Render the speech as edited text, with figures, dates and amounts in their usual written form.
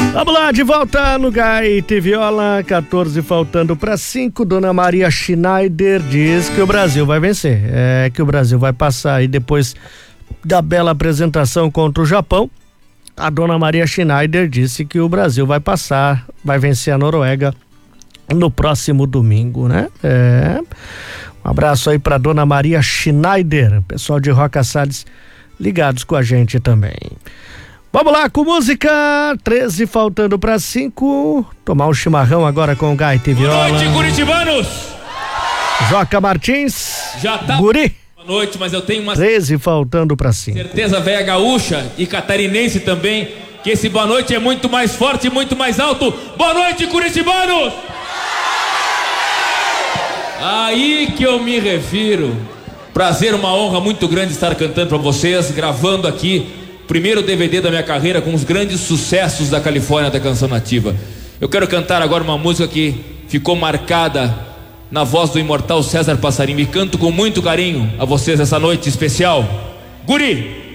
Vamos lá, de volta no Gaita e Viola, 14 faltando para 5. Dona Maria Schneider diz que o Brasil vai vencer, que o Brasil vai passar. E depois da bela apresentação contra o Japão, a Dona Maria Schneider disse que o Brasil vai passar, vai vencer a Noruega no próximo domingo, né? Um abraço aí para Dona Maria Schneider, pessoal de Roca Salles ligados com a gente também. Vamos lá com música, 13 faltando para 5. Tomar um chimarrão agora com o Gaita e Viola. Boa noite, curitibanos. Joca Martins. Já tá. Guri. Boa noite, mas eu tenho uma 13 faltando para 5. certeza, velha gaúcha e catarinense também, que esse boa noite é muito mais forte e muito mais alto. Boa noite, curitibanos. Aí que eu me refiro. Prazer, uma honra muito grande estar cantando para vocês, gravando aqui primeiro DVD da minha carreira com os grandes sucessos da Califórnia da canção nativa. Eu quero cantar agora uma música que ficou marcada na voz do imortal César Passarinho e canto com muito carinho a vocês essa noite especial. Guri!